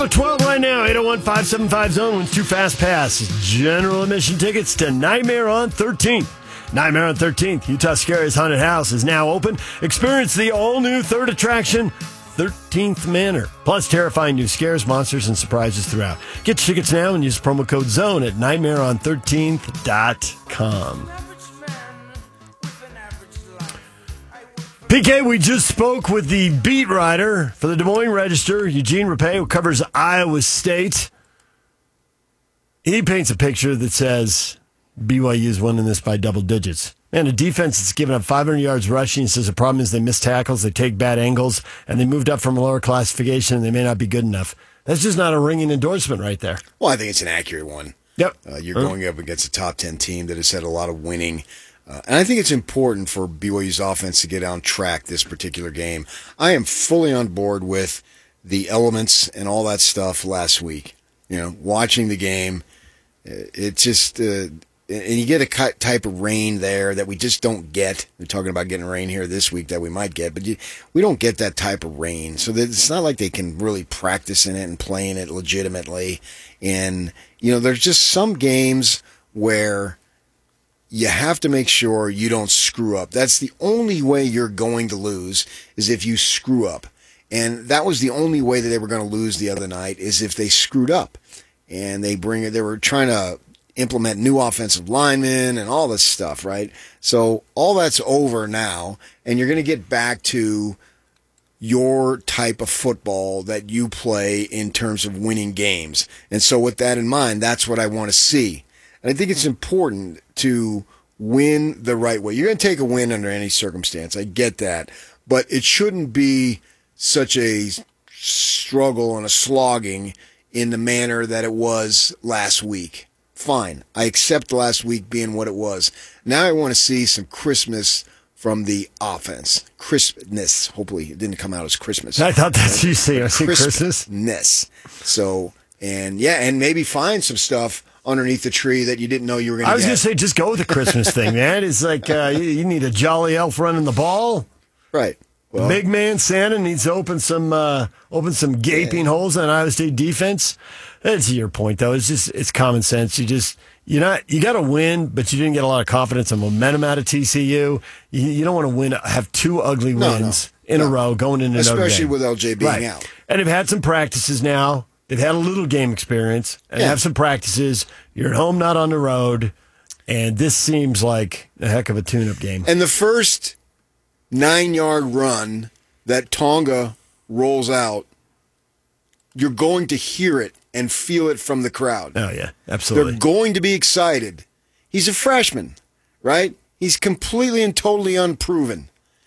12 right now, 801-575-ZONE wins 2 Fast Pass. General admission tickets to Nightmare on 13th. Nightmare on 13th, Utah's Scariest Haunted House is now open. Experience the all-new third attraction, 13th Manor. Plus terrifying new scares, monsters, and surprises throughout. Get your tickets now and use promo code ZONE at nightmareon13th.com. PK, we just spoke with the beat writer for the Des Moines Register, Eugene Rapay, who covers Iowa State. He paints a picture that says BYU's winning this by double digits. And a defense that's given up 500 yards rushing says the problem is they miss tackles, they take bad angles, and they moved up from a lower classification, and they may not be good enough. That's just not a ringing endorsement right there. Well, I think it's an accurate one. Yep. You're going up against a top 10 team that has had a lot of winning. And I think it's important for BYU's offense to get on track this particular game. I am fully on board with the elements and all that stuff last week. You know, watching the game, it just and you get a type of rain there that we just don't get. We're talking about getting rain here this week that we might get, but we don't get that type of rain. So that it's not like they can really practice in it and play in it legitimately. And, you know, there's just some games where you have to make sure you don't screw up. That's the only way you're going to lose, is if you screw up. And that was the only way that they were going to lose the other night, is if they screwed up. And they were trying to implement new offensive linemen and all this stuff, right? So all that's over now, and you're going to get back to your type of football that you play in terms of winning games. And so with that in mind, that's what I want to see. And I think it's important to win the right way. You're going to take a win under any circumstance. I get that. But it shouldn't be such a struggle and a slogging in the manner that it was last week. Fine. I accept last week being what it was. Now I want to see some Christmas from the offense. Crispness. Hopefully it didn't come out as Christmas. I thought that's what you say. I see Christmas. Crispness. So, and maybe find some stuff underneath the tree that you didn't know you were going to get. I was going to say, just go with the Christmas thing, man. It's like you need a jolly elf running the ball. Right. Well, big man Santa needs to open some gaping holes on Iowa State defense. That's your point, though. It's common sense. You got to win, but you didn't get a lot of confidence and momentum out of TCU. You don't want to have 2 ugly wins in a row going into Notre Dame, especially with LJ being out. And they've had some practices now. They've had a little game experience and have some practices. You're at home, not on the road, and this seems like a heck of a tune-up game. And the first 9-yard run that Tonga rolls out, you're going to hear it and feel it from the crowd. Oh, yeah, absolutely. They're going to be excited. He's a freshman, right? He's completely and totally unproven.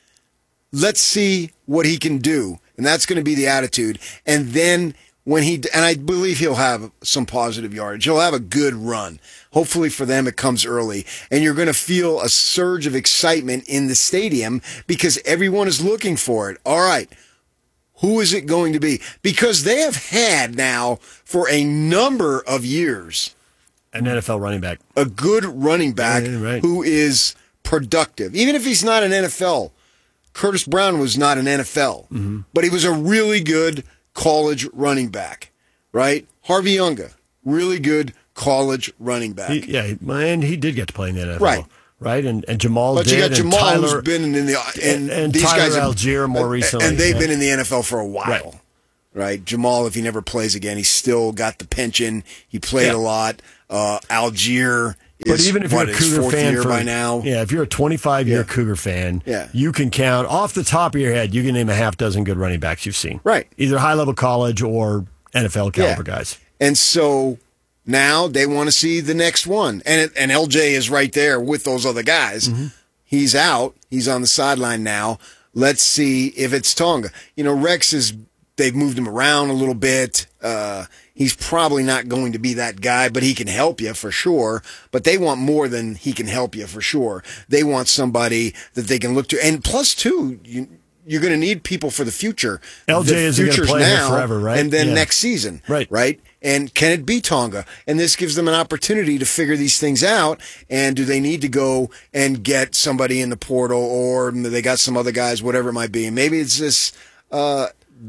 Let's see what he can do, and that's going to be the attitude. And then and I believe he'll have some positive yardage. He'll have a good run. Hopefully for them it comes early. And you're going to feel a surge of excitement in the stadium because everyone is looking for it. All right, who is it going to be? Because they have had now for a number of years an NFL running back. A good running back who is productive. Even if he's not an NFL. Curtis Brown was not an NFL. But he was a really good college running back, right? Harvey Younga, really good college running back. And he did get to play in the NFL. Right? And Jamal but did. You got Jamal, Tyler, who's been in the... And these Tyler guys Algier more recently. And they've been in the NFL for a while. Right? Jamal, if he never plays again, he's still got the pension. He played a lot. Algier... But even if you're a Cougar fan by now, if you're a 25-year Cougar fan, you can count off the top of your head. You can name a half dozen good running backs you've seen, right? Either high-level college or NFL caliber guys. And so now they want to see the next one, and LJ is right there with those other guys. He's out. He's on the sideline now. Let's see if it's Tonga. You know, they've moved him around a little bit. He's probably not going to be that guy, but he can help you for sure. But they want more than he can help you for sure. They want somebody that they can look to. And plus, too, you're going to need people for the future. LJ is going to play now, forever, right? And then next season, right? And can it be Tonga? And this gives them an opportunity to figure these things out. And do they need to go and get somebody in the portal, or they got some other guys, whatever it might be? And maybe it's this...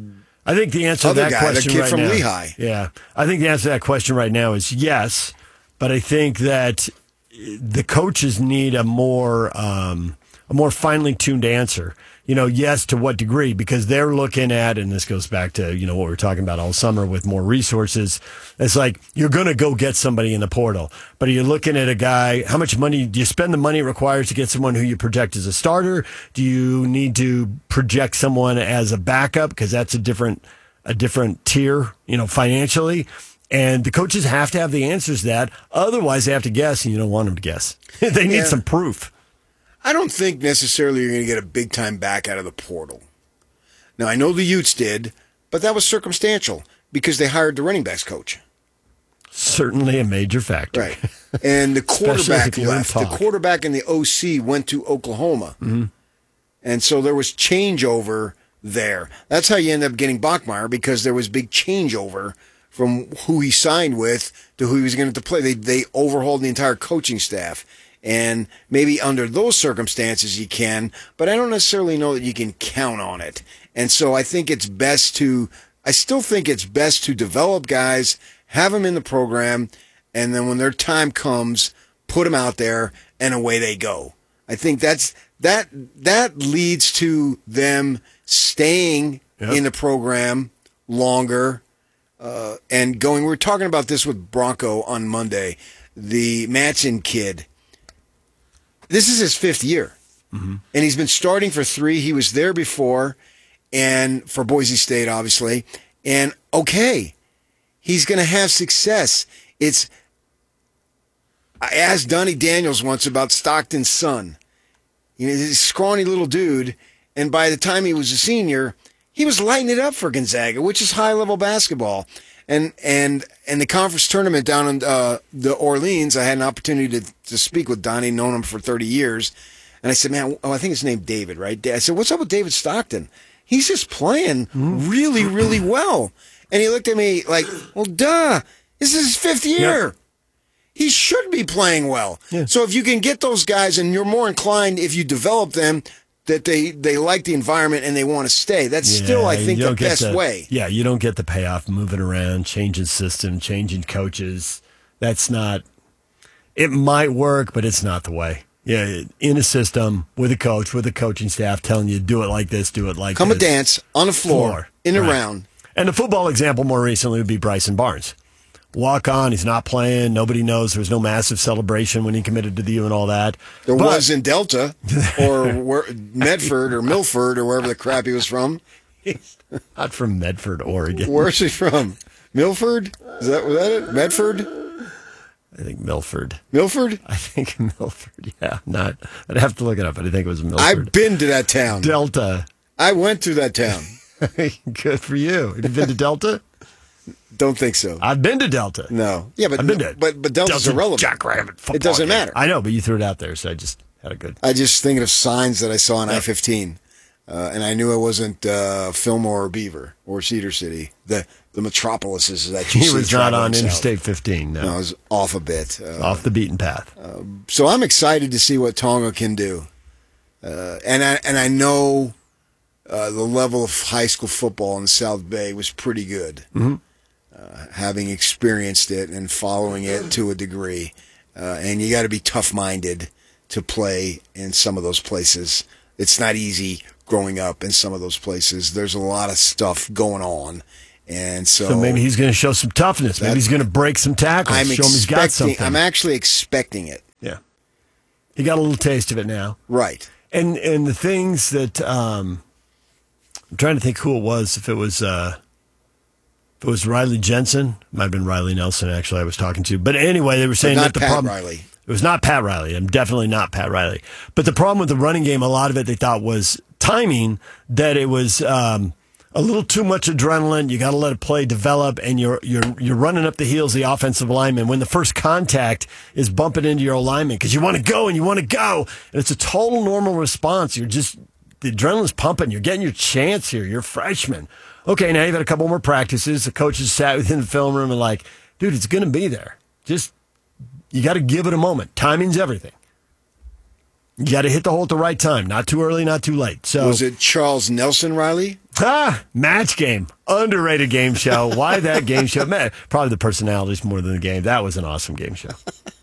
I think the answer to that question the kid right from now, Lehigh. Yeah, I think the answer to that question right now is yes, but I think that the coaches need a more finely tuned answer. Yes, to what degree? Because they're looking at, and this goes back to what we were talking about all summer with more resources. It's like you're going to go get somebody in the portal, but you're looking at a guy. How much money do you spend? The money required to get someone who you project as a starter? Do you need to project someone as a backup because that's a different tier, financially? And the coaches have to have the answers to that. Otherwise, they have to guess, and you don't want them to guess. They need some proof. I don't think necessarily you're going to get a big-time back out of the portal. Now, I know the Utes did, but that was circumstantial because they hired the running backs coach. Certainly a major factor. Right. And the quarterback left. The quarterback and the OC went to Oklahoma. Mm-hmm. And so there was changeover there. That's how you end up getting Bachmeier, because there was big changeover from who he signed with to who he was going to play. They overhauled the entire coaching staff. And maybe under those circumstances you can, but I don't necessarily know that you can count on it. And so I still think it's best to develop guys, have them in the program, and then when their time comes, put them out there, and away they go. I think that leads to them staying in the program longer and going. We were talking about this with Bronco on Monday, the Matson kid. This is his 5th year, and he's been starting for 3. He was there before, and for Boise State, obviously. And okay, he's going to have success. I asked Donnie Daniels once about Stockton's son. He's a scrawny little dude, and by the time he was a senior, he was lighting it up for Gonzaga, which is high-level basketball. And the conference tournament down in the Orleans, I had an opportunity to speak with Donnie, known him for 30 years. And I said, man, I think his name David, right? I said, what's up with David Stockton? He's just playing really, really well. And he looked at me like, well, duh, this is his 5th year. Yep. He should be playing well. Yeah. So if you can get those guys, and you're more inclined, if you develop them, that they like the environment and they want to stay. That's still, I think, the best way. Yeah, you don't get the payoff moving around, changing system, changing coaches. That's not – it might work, but it's not the way. Yeah, in a system, with a coach, with a coaching staff telling you, do it like this, do it like this. Come a dance on the floor, in a round. And the football example more recently would be Bryson Barnes. Walk on, he's not playing. Nobody knows. There was no massive celebration when he committed to the U and all that. There was in Delta or Medford or Milford or wherever the crap he was from. He's not from Medford, Oregon. Where's he from? Milford? Was that it? Medford? I think Milford. Milford? I think Milford, yeah. I'd have to look it up, but I think it was Milford. I've been to that town. Delta. I went through that town. Good for you. Have you been to Delta? Don't think so. I've been to Delta. No. Yeah, but Delta's irrelevant. Jackrabbit football. It doesn't matter. I know, but you threw it out there, so I just had a good. I just thinking of signs that I saw on I-15, and I knew it wasn't Fillmore or Beaver or Cedar City, the metropolises that you see. He was not on Interstate 15. No, it was off a bit. Off the beaten path. So I'm excited to see what Tonga can do, and I know the level of high school football in the South Bay was pretty good. Mm-hmm. Having experienced it and following it to a degree. And you got to be tough-minded to play in some of those places. It's not easy growing up in some of those places. There's a lot of stuff going on. And so maybe he's going to show some toughness. Maybe he's going to break some tackles. Show him he's got something. I'm actually expecting it. Yeah. He got a little taste of it now. Right. And the things that I'm trying to think who it was, if it was Riley Jensen. Might have been Riley Nelson, actually, I was talking to. But anyway, they were saying that the problem... Riley. It was not Pat Riley. I'm definitely not Pat Riley. But the problem with the running game, a lot of it they thought was timing, that it was a little too much adrenaline. You got to let it play, develop, and you're running up the heels of the offensive lineman when the first contact is bumping into your alignment because you want to go and you want to go. And it's a total normal response. The adrenaline's pumping. You're getting your chance here. You're a freshman. Okay, now you've had a couple more practices. The coaches sat within the film room and like, dude, it's going to be there. You got to give it a moment. Timing's everything. You got to hit the hole at the right time. Not too early, not too late. So Was it Charles Nelson Riley? Match Game. Underrated game show. Why that game show? Man, probably the personalities more than the game. That was an awesome game show.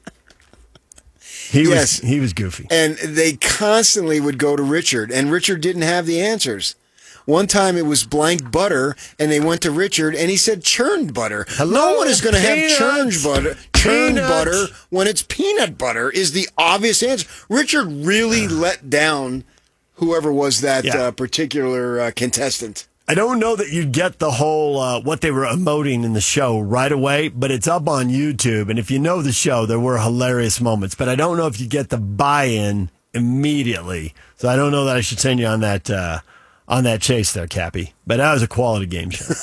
He was goofy. And they constantly would go to Richard, and Richard didn't have the answers. One time it was blank butter, and they went to Richard, and he said churned butter. Hello, no one is going to have peanuts. churned Peanuts. butter when it's peanut butter is the obvious answer. Richard really let down whoever was that particular contestant. I don't know that you'd get the whole what they were emoting in the show right away, but it's up on YouTube. And if you know the show, there were hilarious moments. But I don't know if you get the buy-in immediately. So I don't know that I should send you on that chase there, Cappy. But that was a quality game show.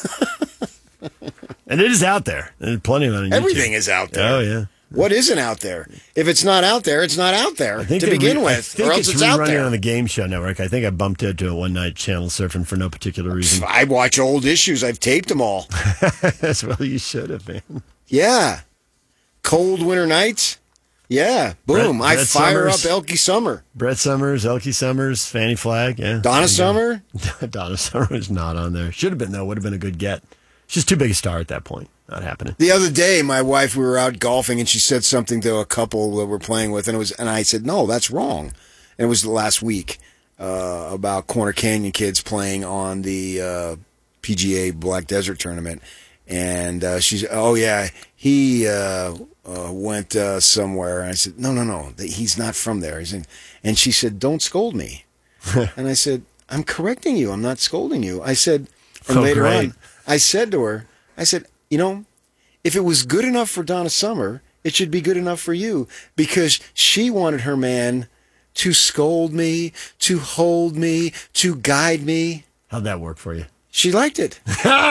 And it is out there. There's plenty of it on YouTube. Everything is out there. Oh, yeah. What isn't out there? If it's not out there, it's not out there to begin with, or else it's out there. On the Game Show Network. I think I bumped into it one night, channel surfing for no particular reason. I watch old issues. I've taped them all. That's well, you should have, man. Yeah. Cold winter nights. Yeah. Boom. Brett I fire Summers. up Elkie Summer. Brett Summers, Elkie Summers, Fanny Flagg. Yeah. Donna Summer. Donna Summer was not on there. Should have been, though. Would have been a good get. She's too big a star at that point. Not happening. The other day, my wife, we were out golfing, and she said something to a couple that we're playing with, and I said, "No, that's wrong." And it was last week about Corner Canyon kids playing on the PGA Black Desert tournament, and she's, "Oh yeah, he went somewhere." And I said, "No, he's not from there." And she said, "Don't scold me." And I said, "I'm correcting you. I'm not scolding you." I said, and later on, I said to her, I said, "You know, if it was good enough for Donna Summer, it should be good enough for you, because she wanted her man to scold me, to hold me, to guide me." How'd that work for you? She liked it.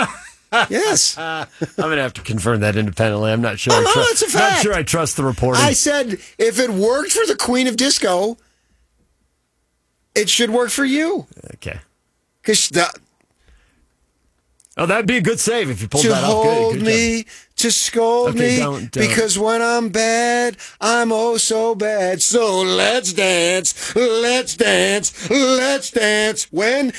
Yes. I'm going to have to confirm that independently. I'm not sure. It's a fact. Not sure I trust the reporting. I said, if it worked for the Queen of Disco, it should work for you. Okay. Because Oh, that'd be a good save if you pulled to that off. hold Good me, to scold Okay, me, don't. because when I'm bad, I'm oh so bad. So let's dance, let's dance, let's dance. When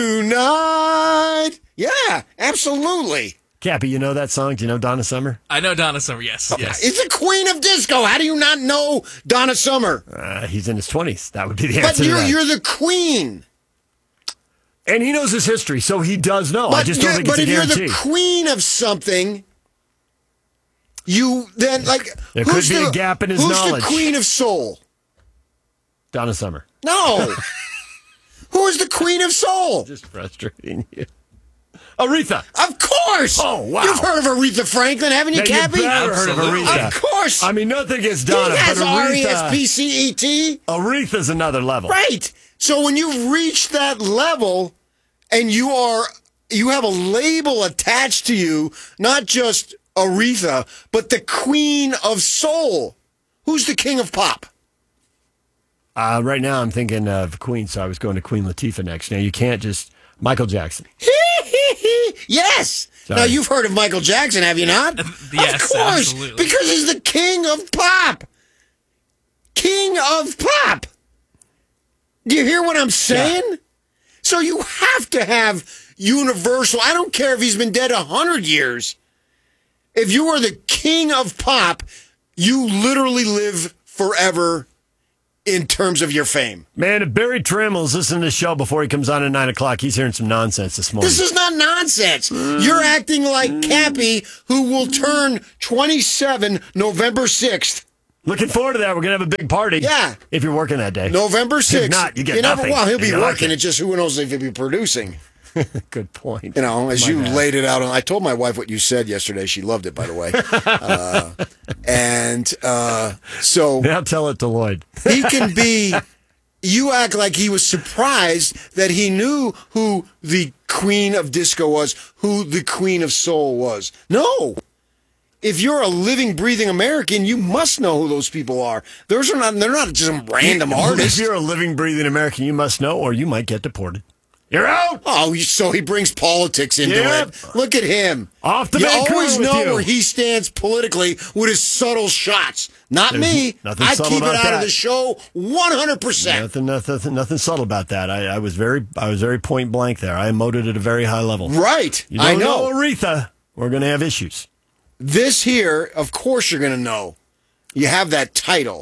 tonight? Yeah, absolutely. Cappy, you know that song? Do you know Donna Summer? I know Donna Summer, yes. It's the Queen of Disco. How do you not know Donna Summer? He's in his 20s. That would be the But answer to that. you're the Queen. And he knows his history, so he does know. I just don't think it's a if you're guarantee. the queen of something, you then like There could be a gap in his knowledge. Who's the queen of soul? Donna Summer. No. Who is the queen of soul? Just frustrating you. Aretha. Of course. Oh, wow. You've heard of Aretha Franklin, haven't you, Now, Cappy? you've never heard of Absolutely. Aretha. Of course. I mean, nothing against Donna, he has but Aretha. R-E-S-P-C-E-T. Aretha's another level. Right. So when you reach that level and you have a label attached to you, not just Aretha, but the queen of soul. Who's the king of pop? Right now, I'm thinking of Queen, so I was going to Queen Latifah next. Now, you can't just... Michael Jackson. Yes. Sorry. Now, you've heard of Michael Jackson, have you not? Yes, of course, absolutely. because he's the king of pop. King of pop. Do you hear what I'm saying? Yeah. So you have to have universal. I don't care if he's been dead 100 years. If you are the king of pop, you literally live forever in terms of your fame. Man, if Barry Trimmel's listening to the show before he comes on at 9 o'clock, he's hearing some nonsense this morning. This is not nonsense. You're acting like Cappy, who will turn 27 November 6th. Looking forward to that. We're going to have a big party. Yeah. If you're working that day. November 6th. If not, you get nothing. Well, he'll be You're working. lucky. It's just who knows if he'll be producing. Good point. You know, as My you bad. laid it out. I told my wife what you said yesterday. She loved it, by the way. So Now tell it to Lloyd. he can be... You act like he was surprised that he knew who the queen of disco was, who the queen of soul was. No. If you're a living, breathing American, you must know who those people are. They're not just some random If artist. you're a living, breathing American, you must know, or you might get deported. You're out. Oh, so he brings politics into it. Look at him. Off the You Vancouver always with know you. where he stands politically with his subtle shots. Not me. nothing I subtle keep it about out of that. the show 100%. Nothing subtle about that. I was very point blank there. I emoted at a very high level. Right. You don't I know. Aretha, we're going to have issues. This here, of course you're going to know. You have that title.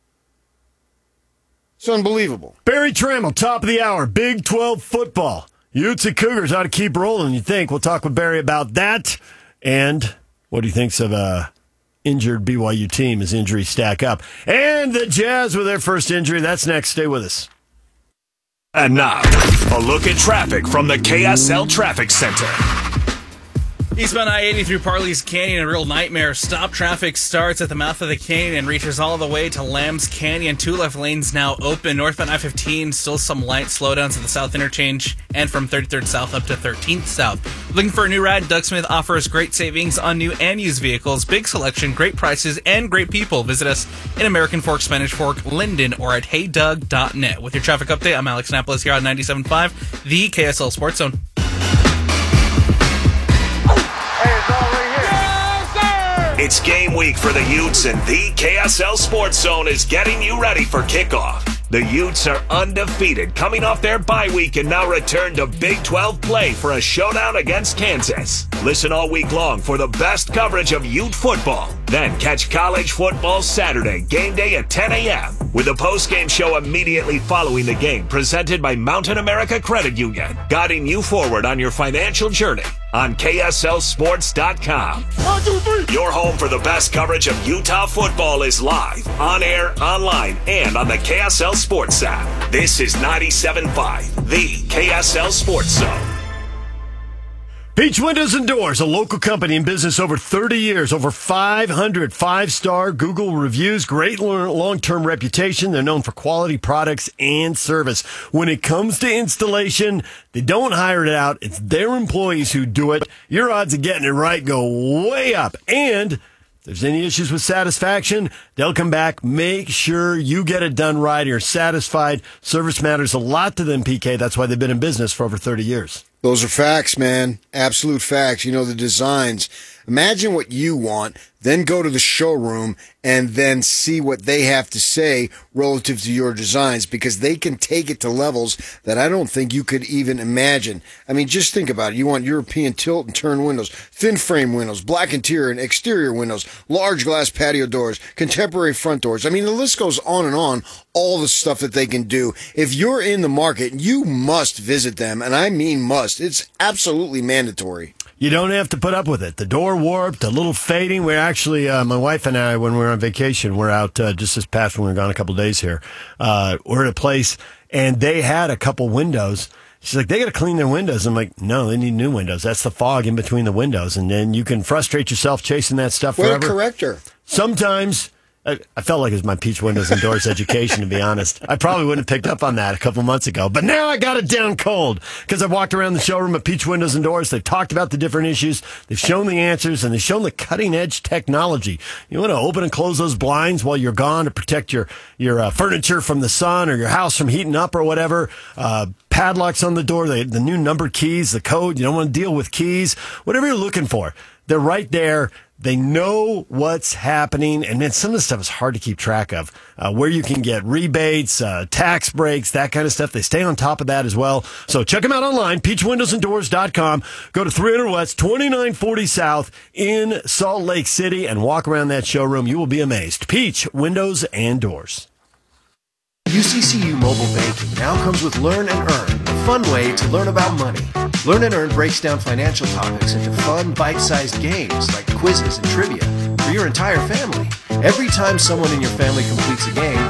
It's unbelievable. Barry Trammell, top of the hour, Big 12 football. Utes and Cougars ought to keep rolling, you think. We'll talk with Barry about that. And what he thinks of a injured BYU team as injuries stack up. And the Jazz with their first injury. That's next. Stay with us. And now, a look at traffic from the KSL Traffic Center. Eastbound I-80 through Parley's Canyon, a real nightmare. Stop traffic starts at the mouth of the canyon and reaches all the way to Lambs Canyon. 2 left lanes now open. Northbound I-15, still some light slowdowns at the South Interchange and from 33rd South up to 13th South. Looking for a new ride? Doug Smith offers great savings on new and used vehicles, big selection, great prices, and great people. Visit us in American Fork, Spanish Fork, Linden, or at heydoug.net. With your traffic update, I'm Alex Napoles here on 97.5, the KSL Sports Zone. It's game week for the Utes, and the KSL Sports Zone is getting you ready for kickoff. The Utes are undefeated, coming off their bye week and now return to Big 12 play for a showdown against Kansas. Listen all week long for the best coverage of Ute football. Then catch college football Saturday, game day at 10 a.m. with a post-game show immediately following the game, presented by Mountain America Credit Union, guiding you forward on your financial journey on KSLSports.com. 1, 2, 3. Your home for the best coverage of Utah football is live, on air, online, and on the KSL Sports app. This is 97.5, the KSL Sports Zone. Peach Windows and Doors, a local company in business over 30 years, over 500 5-star Google reviews, great long-term reputation. They're known for quality products and service. When it comes to installation, they don't hire it out. It's their employees who do it. Your odds of getting it right go way up. And if there's any issues with satisfaction, they'll come back, make sure you get it done right. You're satisfied. Service matters a lot to them, PK. That's why they've been in business for over 30 years. Those are facts, man. Absolute facts. You know, the designs. Imagine what you want, then go to the showroom and then see what they have to say relative to your designs, because they can take it to levels that I don't think you could even imagine. I mean, just think about it. You want European tilt and turn windows, thin frame windows, black interior and exterior windows, large glass patio doors, contemporary front doors. I mean, the list goes on and on, all the stuff that they can do. If you're in the market, you must visit them, and I mean must. It's absolutely mandatory. You don't have to put up with it. The door warped, a little fading. We're actually, my wife and I, when we were on vacation, we're out just this past when we were gone a couple of days here. We're at a place, and they had a couple windows. She's like, they got to clean their windows. I'm like, no, they need new windows. That's the fog in between the windows. And then you can frustrate yourself chasing that stuff forever. Way to correct her. Sometimes, I felt like it was my Peach Windows and Doors education, to be honest. I probably wouldn't have picked up on that a couple months ago. But now I got it down cold because I've walked around the showroom at Peach Windows and Doors. They've talked about the different issues. They've shown the answers, and they've shown the cutting-edge technology. You want to open and close those blinds while you're gone to protect your furniture from the sun or your house from heating up or whatever. Padlocks on the door, the new number keys, the code. You don't want to deal with keys. Whatever you're looking for, they're right there. They know what's happening, and then some of the stuff is hard to keep track of. Where you can get rebates, tax breaks, that kind of stuff. They stay on top of that as well. So check them out online, peachwindowsanddoors.com. Go to 300 West, 2940 South in Salt Lake City, and walk around that showroom. You will be amazed. Peach Windows and Doors. UCCU Mobile Banking now comes with Learn and Earn, a fun way to learn about money. Learn and Earn breaks down financial topics into fun, bite-sized games like quizzes and trivia for your entire family. Every time someone in your family completes a game,